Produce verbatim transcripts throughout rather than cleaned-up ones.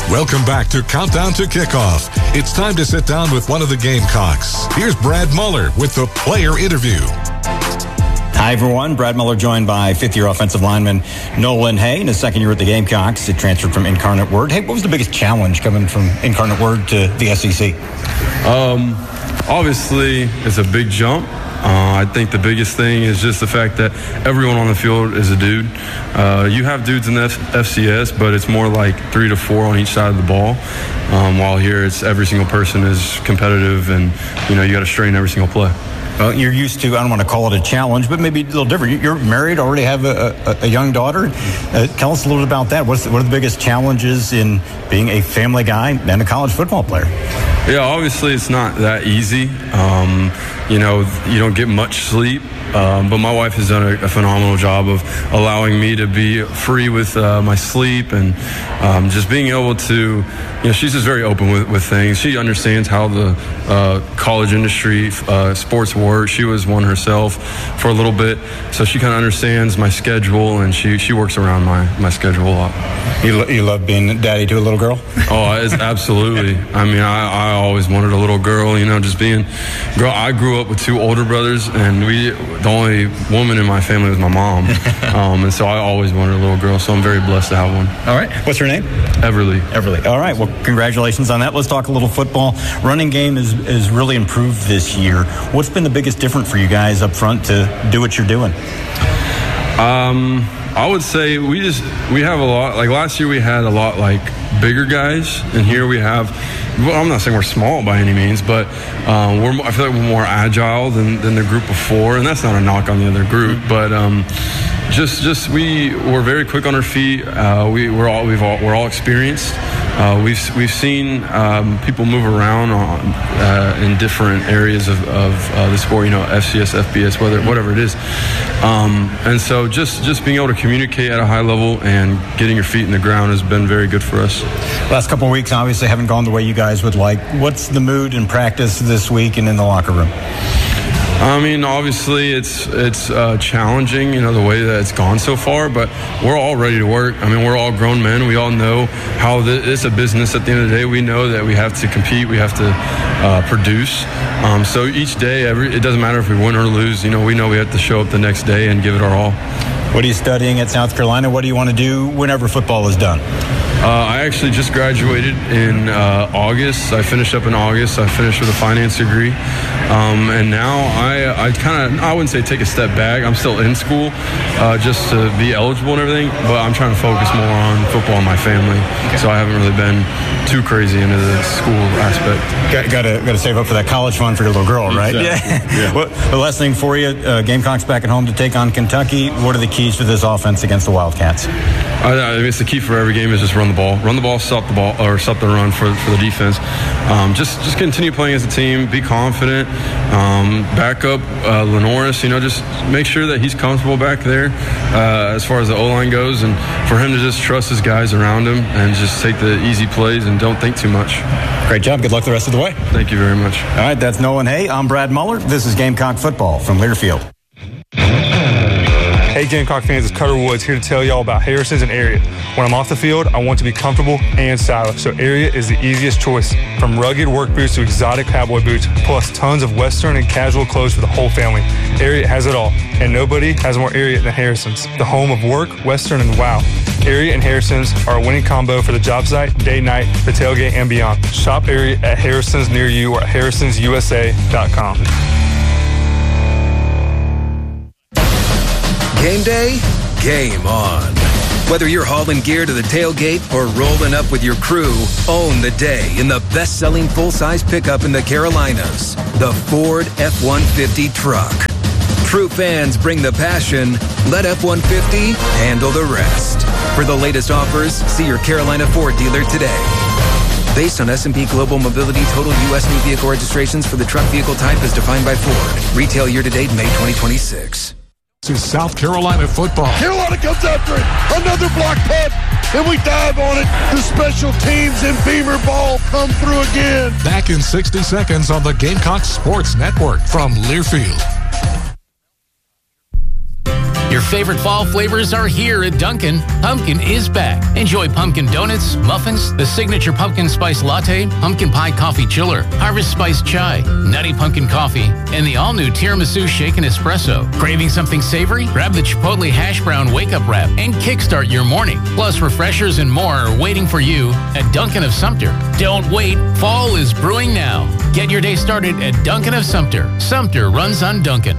Welcome back to Countdown to Kickoff. It's time to sit down with one of the Gamecocks. Here's Brad Muller with the player interview. Hi, everyone. Brad Muller joined by fifth-year offensive lineman Nolan Hay in his second year at the Gamecocks. He transferred from Incarnate Word. Hey, what was the biggest challenge coming from Incarnate Word to the S E C? Um, obviously, it's a big jump. Uh, I think the biggest thing is just the fact that everyone on the field is a dude. Uh, you have dudes in the F- FCS, but it's more like three to four on each side of the ball. Um, while here, it's every single person is competitive, and you know you got to strain every single play. Well, you're used to, I don't want to call it a challenge, but maybe a little different. You're married, already have a, a, a young daughter. Uh, tell us a little bit about that. What's the, what are the biggest challenges in being a family guy and a college football player? Yeah, obviously it's not that easy. Um, you know, you don't get much sleep. Um, but my wife has done a, a phenomenal job of allowing me to be free with uh, my sleep and um, just being able to, you know, she's just very open with, with things. She understands how the uh, college industry, uh, sports work. She was one herself for a little bit, so she kind of understands my schedule, and she, she works around my, my schedule a lot. You, lo- you love being daddy to a little girl? Oh, it's absolutely. I mean, I, I always wanted a little girl, you know, just being girl. I grew up with two older brothers, and we the only woman in my family was my mom. um, and so I always wanted a little girl, so I'm very blessed to have one. All right. What's her name? Everly. Everly. All right. Well, congratulations on that. Let's talk a little football. Running game is, is really improved this year. What's been the biggest difference for you guys up front to do what you're doing? Um, I would say we just, we have a lot, like last year we had a lot like bigger guys, and here we have, well, I'm not saying we're small by any means, but um, we're, I feel like we're more agile than, than the group before, and that's not a knock on the other group, but um, just just we we're very quick on our feet. Uh, we we're all we've all we're all experienced. Uh, we've we've seen um, people move around on, uh, in different areas of, of uh, the sport. You know, F C S, F B S, whether whatever it is, um, and so just just being able to communicate at a high level and getting your feet in the ground has been very good for us. Last couple of weeks obviously haven't gone the way you guys would like. What's the mood in practice this week and in the locker room? I mean, obviously, it's it's uh, challenging, you know, the way that it's gone so far, but we're all ready to work. I mean, we're all grown men. We all know how this, it's a business at the end of the day. We know that we have to compete. We have to uh, produce. Um, so each day, every, it doesn't matter if we win or lose. You know, we know we have to show up the next day and give it our all. What are you studying at South Carolina? What do you want to do whenever football is done? Uh, I actually just graduated in uh, August. I finished up in August. I finished with a finance degree. Um, and now I, I kind of, I wouldn't say take a step back. I'm still in school uh, just to be eligible and everything, but I'm trying to focus more on football and my family. Okay. So I haven't really been too crazy into the school aspect. Got, got to got to save up for that college fund for your little girl, right? Exactly. Yeah. yeah. Well, the last thing for you, uh, Gamecocks back at home to take on Kentucky. What are the keys to this offense against the Wildcats? I, I mean, it's the key for every game is just run the ball, run the ball, stop the ball, or stop the run for for the defense. Um, just just continue playing as a team, be confident, um, back up uh, Lenoris. You know, just make sure that he's comfortable back there uh, as far as the O-line goes, and for him to just trust his guys around him and just take the easy plays and don't think too much. Great job. Good luck the rest of the way. Thank you very much. All right, that's Nolan Hay. I'm Brad Muller. This is Gamecock Football from Learfield. Hey Gamecock fans, it's Cutter Woods here to tell y'all about Harrison's and Ariat. When I'm off the field, I want to be comfortable and stylish, so Ariat is the easiest choice. From rugged work boots to exotic cowboy boots, plus tons of Western and casual clothes for the whole family. Ariat has it all, and nobody has more Ariat than Harrison's, the home of work, Western, and wow. Ariat and Harrison's are a winning combo for the job site, day, night, the tailgate, and beyond. Shop Ariat at Harrison's near you or at harrisons u s a dot com. Game day, game on. Whether you're hauling gear to the tailgate or rolling up with your crew, own the day in the best-selling full-size pickup in the Carolinas, the Ford F one fifty truck. True fans bring the passion. Let F one fifty handle the rest. For the latest offers, see your Carolina Ford dealer today. Based on S and P Global Mobility total U S new vehicle registrations for the truck vehicle type as defined by Ford. Retail year-to-date May twenty twenty-six. To South Carolina football. Carolina comes after it. Another block punt, and we dive on it. The special teams and Beamer ball come through again. Back in sixty seconds on the Gamecock Sports Network from Learfield. Your favorite fall flavors are here at Dunkin'. Pumpkin is back. Enjoy pumpkin donuts, muffins, the signature pumpkin spice latte, pumpkin pie coffee chiller, harvest spice chai, nutty pumpkin coffee, and the all-new tiramisu shaken espresso. Craving something savory? Grab the Chipotle hash brown wake-up wrap and kickstart your morning. Plus, refreshers and more are waiting for you at Dunkin' of Sumter. Don't wait. Fall is brewing now. Get your day started at Dunkin' of Sumter. Sumter runs on Dunkin'.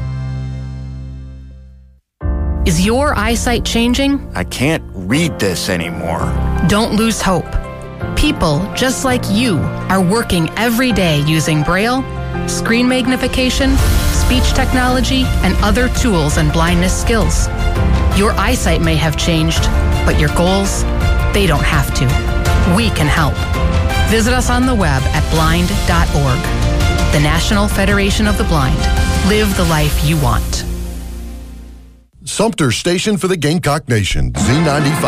Is your eyesight changing? I can't read this anymore. Don't lose hope. People just like you are working every day using Braille, screen magnification, speech technology, and other tools and blindness skills. Your eyesight may have changed, but your goals, they don't have to. We can help. Visit us on the web at blind dot org. The National Federation of the Blind. Live the life you want. Sumter Station for the Gamecock Nation, Z ninety-five.